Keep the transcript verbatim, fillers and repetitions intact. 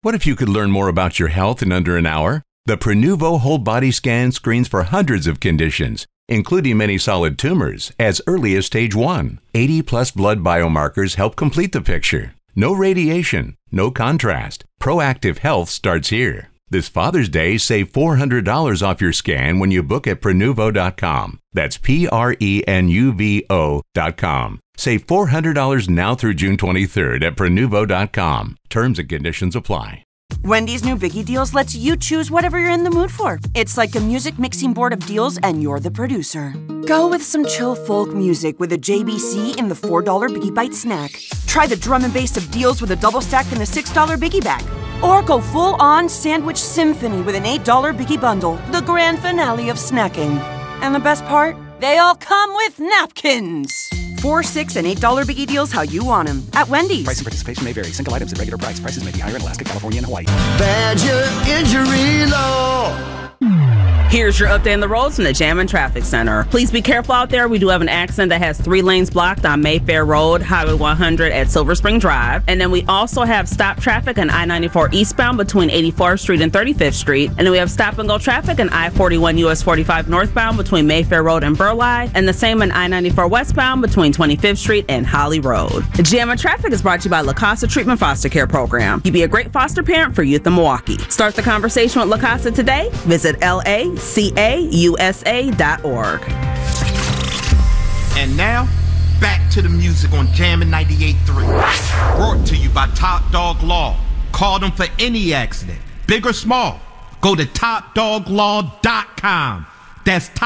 What if you could learn more about your health in under an hour? The Prenuvo Whole Body Scan screens for hundreds of conditions, including many solid tumors, as early as stage one. eighty plus blood biomarkers help complete the picture. No radiation, no contrast. Proactive health starts here. This Father's Day, save four hundred dollars off your scan when you book at Prenuvo dot com. That's P R E N U V O dot com. Save four hundred dollars now through June twenty-third at Prenuvo dot com. Terms and conditions apply. Wendy's new Biggie Deals lets you choose whatever you're in the mood for. It's like a music mixing board of deals, and you're the producer. Go with some chill folk music with a J B C in the four dollar Biggie Bite snack. Try the drum and bass of deals with a double stack in the six dollar Biggie Bag. Or go full-on sandwich symphony with an eight dollar Biggie Bundle, the grand finale of snacking. And the best part? They all come with napkins. Four, six, and eight dollar Biggie Deals how you want them at Wendy's. Price and participation may vary. Single items at regular price. Prices may be higher in Alaska, California, and Hawaii. Badger Injury Law. Here's your update on the roads from the Jammin' Traffic Center. Please be careful out there. We do have an accident that has three lanes blocked on Mayfair Road, Highway one hundred at Silver Spring Drive. And then we also have stop traffic on I ninety-four eastbound between eighty-fourth Street and thirty-fifth Street. And then we have stop and go traffic on I forty-one U S forty-five northbound between Mayfair Road and Burleigh. And the same on I ninety-four westbound between twenty-fifth Street and Holly Road. Jammin' Traffic is brought to you by La Casa Treatment Foster Care Program. You be a great foster parent for youth in Milwaukee. Start the conversation with La Casa today. Visit L A C A U S A dot org. And now, back to the music on Jammin' ninety-eight point three. Brought to you by Top Dog Law. Call them for any accident, big or small. Go to top dog law dot com. That's top